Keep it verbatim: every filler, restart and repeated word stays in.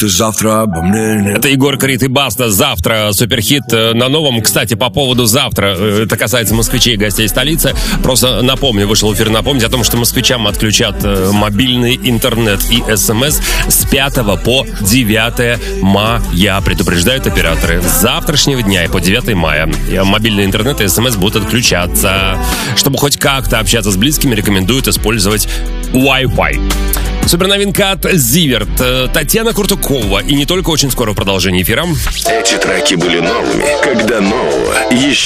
Ты завтра обо мне... Это Егор Крид и Баста. Завтра суперхит на новом. Кстати, по поводу завтра, это касается москвичей и гостей столицы. Просто напомню, вышел в эфир напомнить о том, что москвичам отключат мобильный интернет и СМС с пятого по девятое мая. Предупреждают операторы. С завтрашнего дня и по девятое мая мобильный интернет и СМС будут отключаться. Чтобы хоть как-то общаться с близкими, рекомендуют использовать Wi-Fi. Суперновинка от Зиверт. Татьяна Куртукова. И не только, очень скоро в продолжении эфира. Эти треки были новыми, когда нового еще